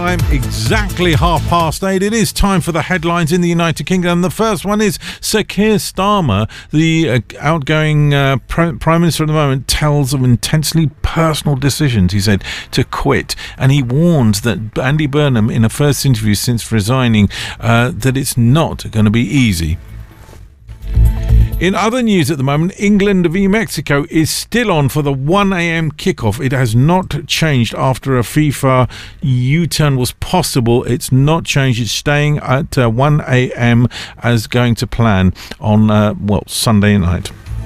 time, exactly 8:30. It is time for the headlines in the United Kingdom. The first one is Sir Keir Starmer, the outgoing Prime Minister at the moment, tells of intensely personal decisions, he said, to quit. And he warns that Andy Burnham, in a first interview since resigning, that it's not going to be easy. In other news at the moment, England v Mexico is still on for the 1 a.m. kickoff. It has not changed after a FIFA U-turn was possible. It's not changed. It's staying at 1 a.m. as going to plan on, Sunday night.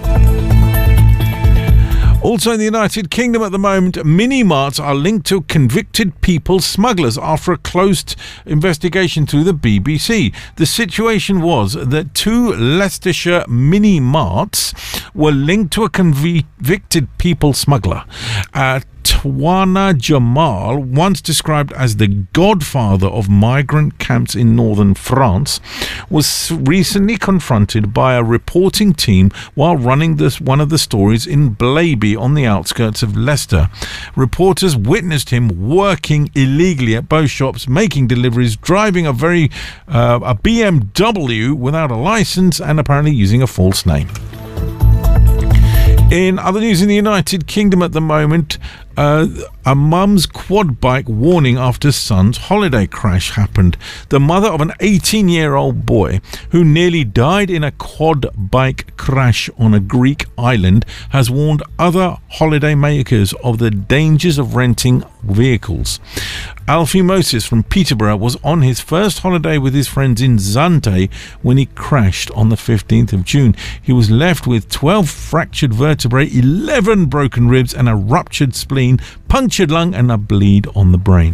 Also in the United Kingdom at the moment, mini-marts are linked to convicted people smugglers after a closed investigation through the BBC. The situation was that 2 Leicestershire mini-marts were linked to a convicted people smuggler. Twana Jamal, once described as the godfather of migrant camps in northern France, was recently confronted by a reporting team while running one of the stories in Blaby on the outskirts of Leicester. Reporters witnessed him working illegally at both shops, making deliveries, driving a BMW without a license, and apparently using a false name. In other news in the United Kingdom at the moment, a mum's quad bike warning after son's holiday crash happened. The mother of an 18-year-old boy who nearly died in a quad bike crash on a Greek island has warned other holiday makers of the dangers of renting vehicles. Alfie Moses from Peterborough was on his first holiday with his friends in Zante when he crashed on the 15th of June. He was left with 12 fractured vertebrae, 11 broken ribs and a ruptured spleen, punctured lung and a bleed on the brain.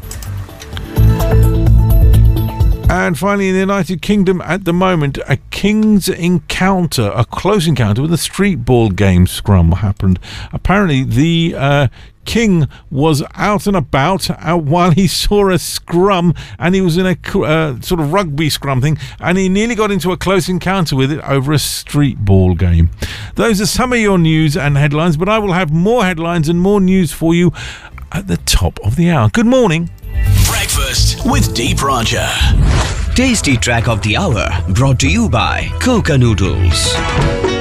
And finally, in the United Kingdom at the moment, a close encounter with a street ball game scrum happened. Apparently, the king was out and about while he saw a scrum, and he was in a sort of rugby scrum thing, and he nearly got into a close encounter with it over a street ball game. Those are some of your news and headlines, but I will have more headlines and more news for you at the top of the hour. Good morning. Breakfast with Deep Roger. Tasty track of the hour brought to you by Coca Noodles.